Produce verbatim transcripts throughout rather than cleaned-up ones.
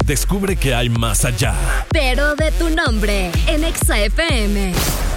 Descubre que hay más allá. Pero de tu nombre, en Exa F M.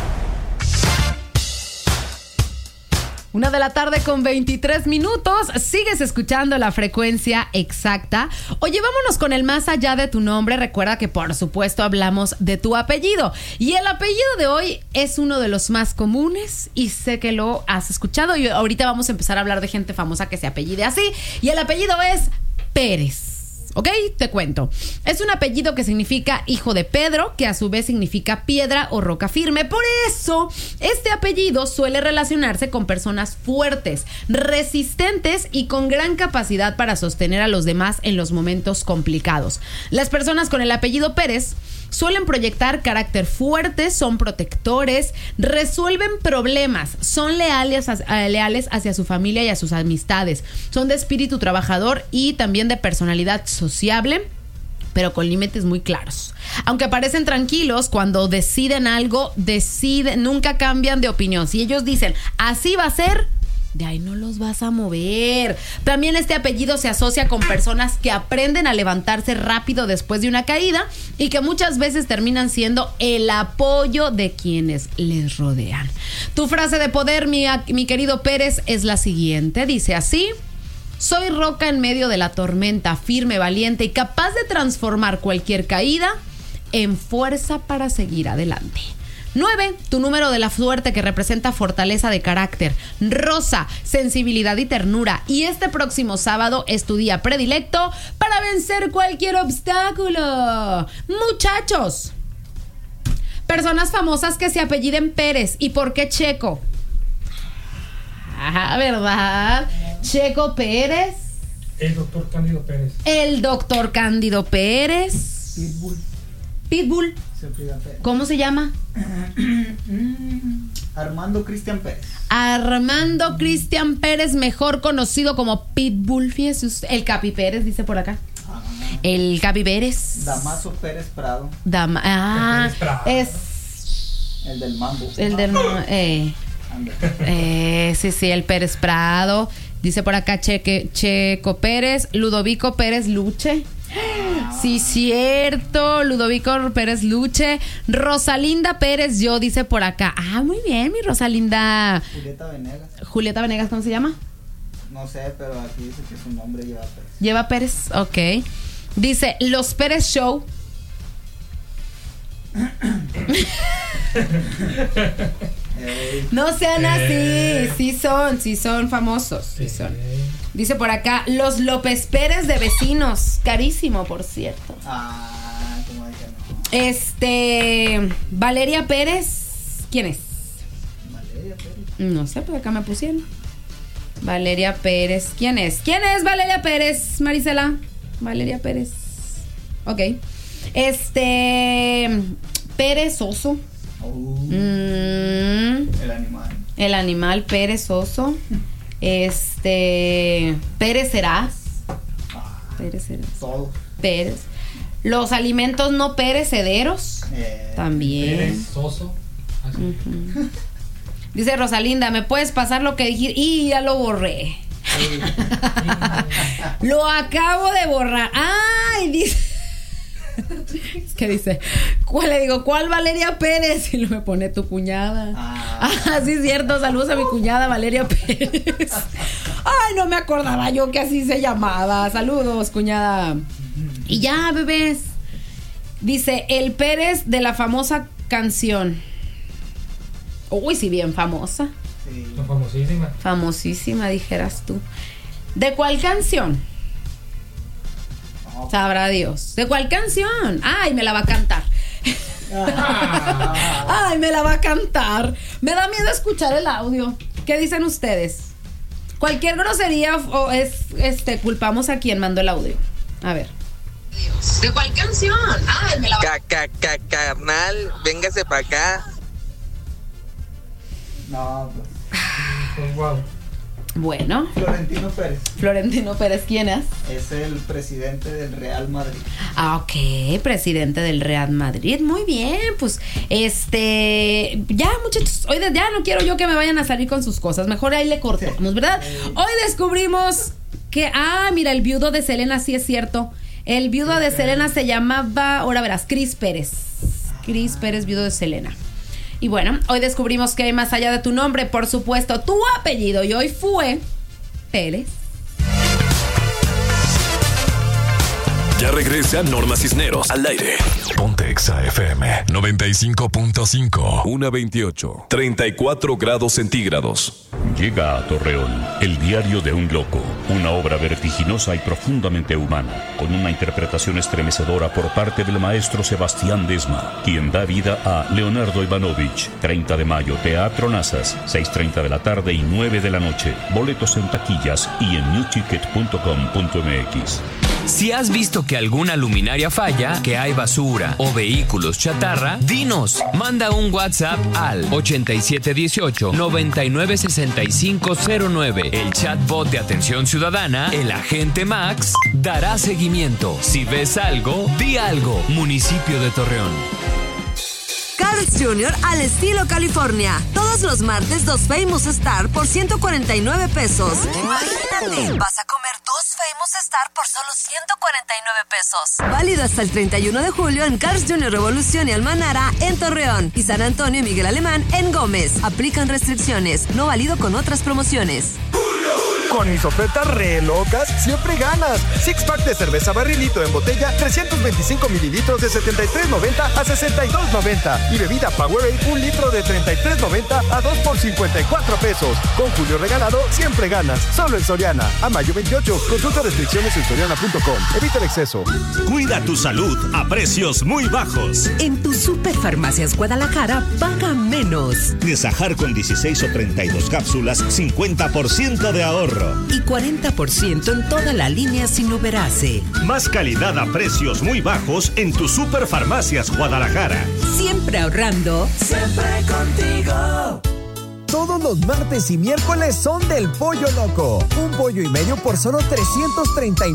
Una de la tarde con veintitrés minutos. Sigues escuchando la frecuencia exacta. Oye, vámonos con el más allá de tu nombre. Recuerda que por supuesto hablamos de tu apellido. Y el apellido de hoy es uno de los más comunes y sé que lo has escuchado. Y ahorita vamos a empezar a hablar de gente famosa que se apellide así. Y el apellido es Pérez. ¿Ok? Te cuento. Es un apellido que significa hijo de Pedro, que a su vez significa piedra o roca firme. Por eso, este apellido suele relacionarse con personas fuertes, resistentes y con gran capacidad para sostener a los demás en los momentos complicados. Las personas con el apellido Pérez suelen proyectar carácter fuerte, son protectores, resuelven problemas, son leales, a, leales hacia su familia y a sus amistades, son de espíritu trabajador y también de personalidad sociable, pero con límites muy claros. Aunque parecen tranquilos, cuando deciden algo, deciden, nunca cambian de opinión. Si ellos dicen, así va a ser, de ahí no los vas a mover. También este apellido se asocia con personas que aprenden a levantarse rápido después de una caída y que muchas veces terminan siendo el apoyo de quienes les rodean. Tu frase de poder, mi, mi querido Pérez, es la siguiente. Dice así: soy roca en medio de la tormenta, firme, valiente y capaz de transformar cualquier caída en fuerza para seguir adelante. nueve. Tu número de la suerte, que representa fortaleza de carácter. Rosa, sensibilidad y ternura. Y este próximo sábado es tu día predilecto para vencer cualquier obstáculo. Muchachos, personas famosas que se apelliden Pérez. ¿Y por qué Checo? Ah, ¿verdad? Checo Pérez. El doctor Cándido Pérez. El doctor Cándido Pérez. Pitbull. Pitbull. ¿Cómo se llama? Armando Cristian Pérez. Armando Cristian Pérez, mejor conocido como Pitbull. Fíjese usted. El Capi Pérez, dice por acá. Ah. El Capi Pérez. Damaso Pérez Prado. Dama, ah, Pérez Prado. Es el del mambo. El del eh, eh, sí, sí, el Pérez Prado. Dice por acá Cheque, Checo Pérez, Ludovico Pérez Luche. Sí, cierto, Ludovico Pérez Luche. Rosalinda Pérez Yo, dice por acá. Ah, muy bien, mi Rosalinda. Julieta Venegas. Julieta Venegas, ¿cómo se llama? No sé, pero aquí dice que su nombre lleva Pérez. Lleva Pérez, ok. Dice, Los Pérez Show. No sean así. Sí son, sí son famosos. Sí son. Dice por acá, los López Pérez de vecinos. Carísimo, por cierto. Ah, como dije, no. Este, Valeria Pérez. ¿Quién es? Valeria Pérez. No sé, por acá me pusieron. Valeria Pérez. ¿Quién es? ¿Quién es Valeria Pérez, Marisela? Valeria Pérez. Ok. Este, perezoso. Uh, mm, el animal. El animal perezoso. Este, perecerás. Ah, Perecerás. todo. Pérez. Los alimentos no perecederos. Eh, También. Perezoso. Así. Uh-huh. Dice Rosalinda, ¿me puedes pasar lo que dijiste? Y ya lo borré. Lo acabo de borrar. Ay, dice. ¿Qué dice? ¿Cuál le digo? ¿Cuál Valeria Pérez? Y lo me pone tu cuñada. Ah, ah sí, es cierto. Saludos a mi cuñada Valeria Pérez. Ay, no me acordaba yo que así se llamaba. Saludos, cuñada. Y ya, bebés. Dice, el Pérez de la famosa canción. Uy, sí, bien famosa. Sí. Famosísima. Famosísima, dijeras tú. ¿De cuál canción? Sabrá Dios. ¿De cuál canción? Ay, me la va a cantar. Ay, me la va a cantar. Me da miedo escuchar el audio. ¿Qué dicen ustedes? Cualquier grosería o es, este, culpamos a quien mandó el audio. A ver. ¿De cuál canción? Ay, me la va a cantar. Carnal, véngase para acá. No, pues. Pues wow. Bueno. Florentino Pérez. Florentino Pérez, ¿quién es? Es el presidente del Real Madrid. Ah, ok, presidente del Real Madrid. Muy bien, pues, este, ya, muchachos, hoy de, ya no quiero yo que me vayan a salir con sus cosas. Mejor ahí le cortamos, ¿verdad? Hoy descubrimos que, ah, mira, el viudo de Selena, sí es cierto. El viudo de Selena se llamaba, ahora verás, Cris Pérez. Cris Pérez, viudo de Selena. Y bueno, hoy descubrimos que más allá de tu nombre, por supuesto, tu apellido, y hoy fue Pérez. Ya regresa Norma Cisneros al aire. Ponte Exa F M noventa y cinco punto cinco. una veintiocho. treinta y cuatro grados centígrados. Llega a Torreón, El diario de un loco, una obra vertiginosa y profundamente humana, con una interpretación estremecedora por parte del maestro Sebastián Desma, quien da vida a Leonardo Ivanovich. treinta de mayo, Teatro Nazas, seis treinta de la tarde y nueve de la noche. Boletos en taquillas y en new ticket punto com punto m x. Si has visto que alguna luminaria falla, que hay basura o vehículos chatarra, dinos. Manda un WhatsApp al ochenta y siete dieciocho noventa y nueve sesenta y cinco cero nueve. El chatbot de atención ciudadana, el agente Max, dará seguimiento. Si ves algo, di algo. Municipio de Torreón. Carl's junior al estilo California. Todos los martes, dos Famous Star por ciento cuarenta y nueve pesos. Imagínate, vas a comer dos Famous Star por solo ciento cuarenta y nueve pesos. Válido hasta el treinta y uno de julio en Carl's junior Revolución y Almanara en Torreón y San Antonio y Miguel Alemán en Gómez. Aplican restricciones. No válido con otras promociones. Con mis ofertas re locas, siempre ganas. Six pack de cerveza barrilito en botella, trescientos veinticinco mililitros de setenta y tres noventa a sesenta y dos noventa. Y bebida Powerade, un litro de treinta y tres noventa a dos por cincuenta y cuatro pesos. Con Julio regalado, siempre ganas. Solo en Soriana. A mayo veintiocho. Consulta restricciones en soriana punto com. Evita el exceso. Cuida tu salud a precios muy bajos. En tu Superfarmacias Guadalajara, paga menos. Desajar con dieciséis o treinta y dos cápsulas, cincuenta por ciento de ahorro. Y cuarenta por ciento en toda la línea sin Uberase. Más calidad a precios muy bajos en tu Superfarmacias Guadalajara. Siempre ahorrando. Siempre contigo. Todos los martes y miércoles son del Pollo Loco. Un pollo y medio por solo trescientos treinta y nueve